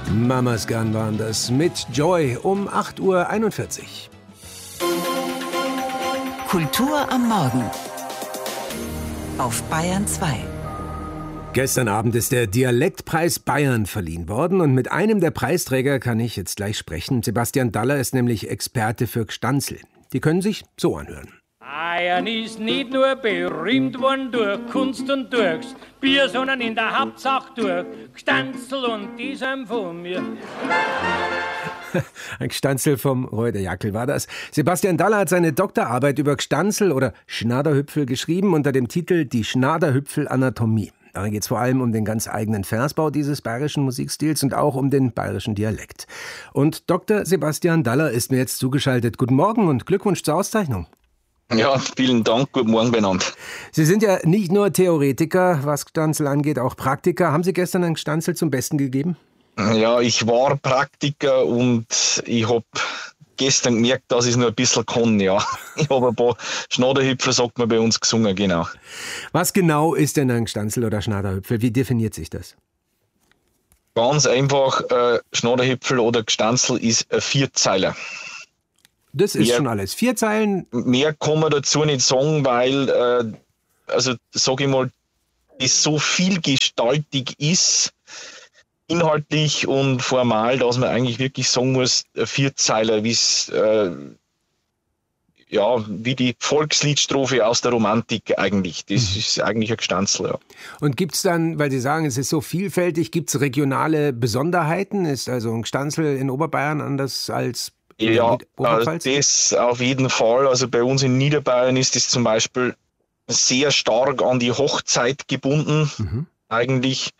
Mamas gern waren das mit Joy um 8:41 Uhr. Kultur am Morgen auf Bayern 2. Gestern Abend ist der Dialektpreis Bayern verliehen worden und mit einem der Preisträger kann ich jetzt gleich sprechen. Sebastian Daller ist nämlich Experte für Gstanzl. Die können sich so anhören. Bayern ist nicht nur berühmt worden durch Kunst und durchs Bier, sondern in der Hauptsache durch Gstanzl und die sind von mir. Ein Gstanzl vom Roy der Jackel war das. Sebastian Daller hat seine Doktorarbeit über Gstanzl oder Schnaderhüpfel geschrieben unter dem Titel Die Schnaderhüpfel-Anatomie. Darin geht es vor allem um den ganz eigenen Versbau dieses bayerischen Musikstils und auch um den bayerischen Dialekt. Und Dr. Sebastian Daller ist mir jetzt zugeschaltet. Guten Morgen und Glückwunsch zur Auszeichnung. Ja, vielen Dank. Guten Morgen beieinander. Sie sind ja nicht nur Theoretiker, was Gstanzl angeht, auch Praktiker. Haben Sie gestern ein Gstanzl zum Besten gegeben? Ja, ich war Praktiker und ich habe gestern gemerkt, dass ich es nur ein bisschen kann, ja. Ich habe ein paar Schnaderhüpfel, sagt man bei uns, gesungen, genau. Was genau ist denn ein Gstanzl oder Schnaderhüpfel? Wie definiert sich das? Ganz einfach, Schnaderhüpfel oder Gstanzl ist ein Vierzeiler. Das ist schon alles. 4 Zeilen? Mehr kann man dazu nicht sagen, weil, sage ich mal, es so vielgestaltig ist, inhaltlich und formal, dass man eigentlich wirklich sagen muss, ein Vierzeiler, wie die Volksliedstrophe aus der Romantik eigentlich. Das ist eigentlich ein Gstanzl, ja. Und gibt es dann, weil Sie sagen, es ist so vielfältig, gibt es regionale Besonderheiten? Ist also ein Gstanzl in Oberbayern anders als in der Oberpfalz? Das auf jeden Fall. Also bei uns in Niederbayern ist es zum Beispiel sehr stark an die Hochzeit gebunden. Eigentlich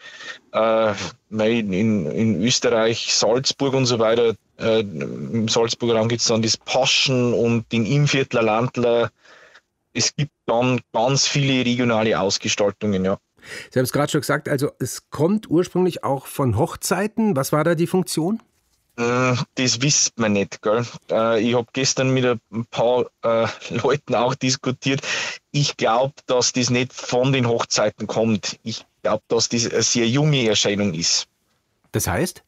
in Österreich, Salzburg und so weiter, im Salzburger Raum gibt es dann das Paschen und den Innviertler Landler. Es gibt dann ganz viele regionale Ausgestaltungen, ja. Sie haben es gerade schon gesagt, also es kommt ursprünglich auch von Hochzeiten. Was war da die Funktion? Das wisst man nicht, gell? Ich habe gestern mit ein paar Leuten auch diskutiert. Ich glaube, dass das nicht von den Hochzeiten kommt. Ich glaube, dass das eine sehr junge Erscheinung ist. Das heißt?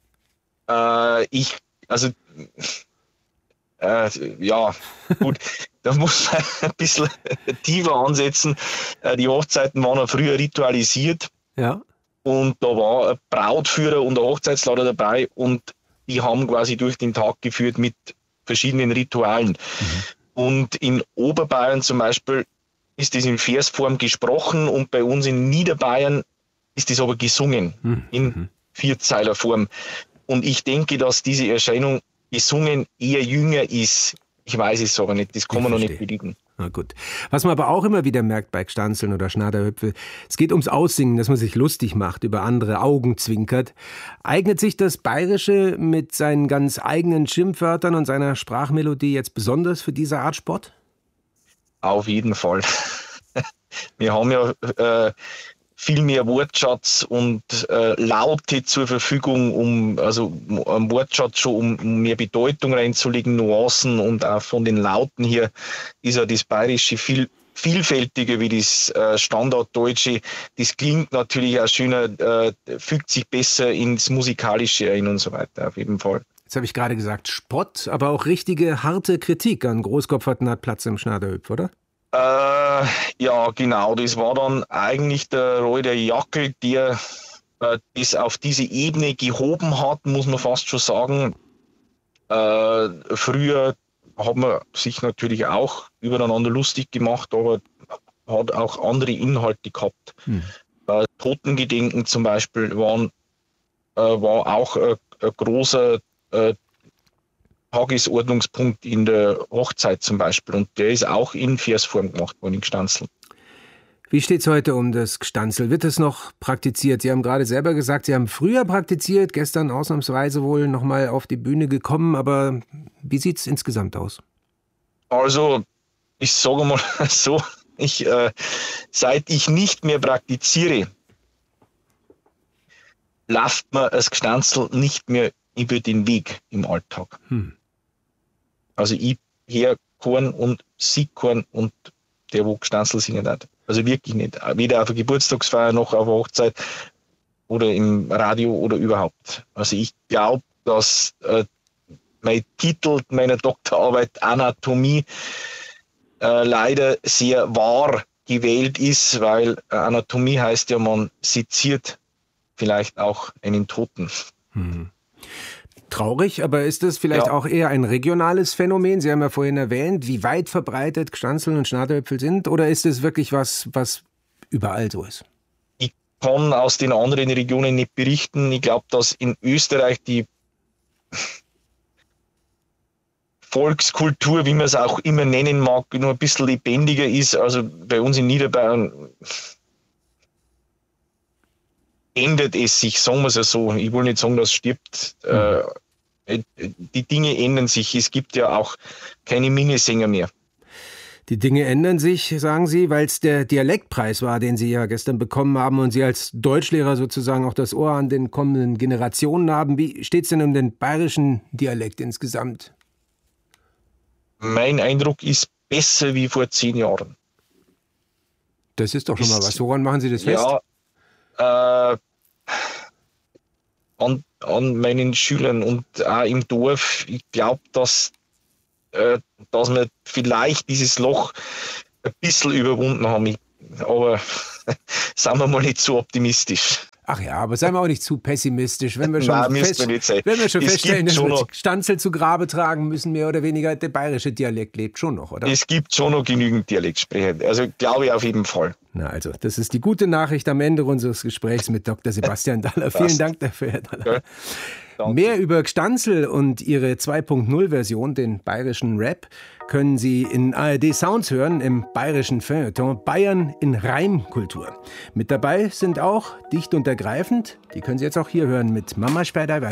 Gut, da muss man ein bisschen tiefer ansetzen. Die Hochzeiten waren ja früher ritualisiert. Ja. Und da war ein Brautführer und ein Hochzeitslader dabei und die haben quasi durch den Tag geführt mit verschiedenen Ritualen. Und in Oberbayern zum Beispiel ist das in Versform gesprochen und bei uns in Niederbayern ist das aber gesungen in Vierzeilerform. Und ich denke, dass diese Erscheinung gesungen eher jünger ist. Ich weiß es aber nicht, das kann man noch nicht belegen. Na gut. Was man aber auch immer wieder merkt bei Gstanzln oder Schnaderhüpfel, es geht ums Aussingen, dass man sich lustig macht, über andere Augen zwinkert. Eignet sich das Bayerische mit seinen ganz eigenen Schimpfwörtern und seiner Sprachmelodie jetzt besonders für diese Art Sport? Auf jeden Fall. Wir haben ja viel mehr Wortschatz und Laute zur Verfügung, einen Wortschatz schon, um mehr Bedeutung reinzulegen, Nuancen, und auch von den Lauten her ist ja das Bayerische viel vielfältiger wie das Standarddeutsche. Das klingt natürlich auch schöner, fügt sich besser ins Musikalische ein und so weiter, auf jeden Fall. Jetzt habe ich gerade gesagt Spott, aber auch richtige harte Kritik an Großkopferten hat Platz im Schnaderhüpf, oder? Ja, genau. Das war dann eigentlich der Roy der Jackel, der das auf diese Ebene gehoben hat, muss man fast schon sagen. Früher hat man sich natürlich auch übereinander lustig gemacht, aber hat auch andere Inhalte gehabt. Totengedenken zum Beispiel war auch ein großer Tagesordnungspunkt in der Hochzeit zum Beispiel. Und der ist auch in Versform gemacht worden, in Gstanzl. Wie steht es heute um das Gstanzl? Wird es noch praktiziert? Sie haben gerade selber gesagt, Sie haben früher praktiziert, gestern ausnahmsweise wohl noch mal auf die Bühne gekommen. Aber wie sieht es insgesamt aus? Also, ich sage mal so, seit ich nicht mehr praktiziere, läuft mir das Gstanzl nicht mehr über den Weg im Alltag. Also ich höre keinen und sehe keinen und der, wo Gstanzl singen hat. Also wirklich nicht. Weder auf einer Geburtstagsfeier noch auf einer Hochzeit. oder im Radio oder überhaupt. Also ich glaube, dass mein Titel meiner Doktorarbeit Anatomie leider sehr wahr gewählt ist, weil Anatomie heißt ja, man seziert vielleicht auch einen Toten. Traurig, aber ist das vielleicht auch eher ein regionales Phänomen? Sie haben ja vorhin erwähnt, wie weit verbreitet Gstanzl und Schnaderhüpfel sind, oder ist es wirklich was überall so ist? Ich kann aus den anderen Regionen nicht berichten. Ich glaube, dass in Österreich die Volkskultur, wie man es auch immer nennen mag, nur ein bisschen lebendiger ist. Also bei uns in Niederbayern ändert es sich, sagen wir es ja so. Ich will nicht sagen, dass es stirbt. Die Dinge ändern sich. Es gibt ja auch keine Minnesänger mehr. Die Dinge ändern sich, sagen Sie, weil es der Dialektpreis war, den Sie ja gestern bekommen haben und Sie als Deutschlehrer sozusagen auch das Ohr an den kommenden Generationen haben. Wie steht es denn um den bayerischen Dialekt insgesamt? Mein Eindruck ist besser wie vor 10 Jahren. Das ist doch schon mal was. Woran machen Sie das fest? Ja, an meinen Schülern und auch im Dorf. Ich glaube, dass wir vielleicht dieses Loch ein bisschen überwunden haben. Aber seien wir mal nicht zu optimistisch. Ach ja, aber seien wir auch nicht zu pessimistisch. Wenn wir schon, wenn wir schon feststellen, dass wir Gstanzl zu Grabe tragen müssen, mehr oder weniger, der bayerische Dialekt lebt schon noch, oder? Es gibt schon noch genügend Dialektsprecher. Also glaube ich auf jeden Fall. Na also, das ist die gute Nachricht am Ende unseres Gesprächs mit Dr. Sebastian Daller. Vielen Dank dafür, Herr Daller. Ja, mehr über Gstanzl und ihre 2.0-Version, den bayerischen Rap, können Sie in ARD Sounds hören im bayerischen Feuilleton Bayern in Reimkultur. Mit dabei sind auch Dicht und Ergreifend, die können Sie jetzt auch hier hören mit Mama Sperr